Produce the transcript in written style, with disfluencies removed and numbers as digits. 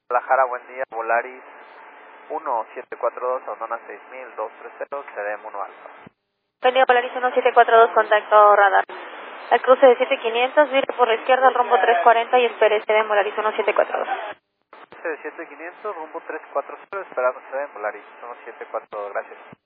Guadalajara, buen día, Volaris 1742, abandona 6230, CDM 1 Alfa. Buen día, Volaris 1742, contacto radar. Al cruce de 7500, vire por la izquierda al rumbo 340 y espere CDM Volaris 1742. Cruce de 7500, rumbo 340, esperando CDM Volaris 1742, gracias.